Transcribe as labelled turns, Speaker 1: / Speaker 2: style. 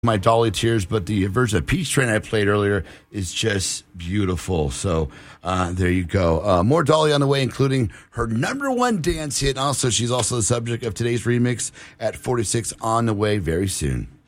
Speaker 1: my Dolly Tears, but the version of Peach Train I played earlier is just beautiful. So there you go. More Dolly on the way, including her number one dance hit. Also, she's also the subject of today's remix at 46 on the way very soon.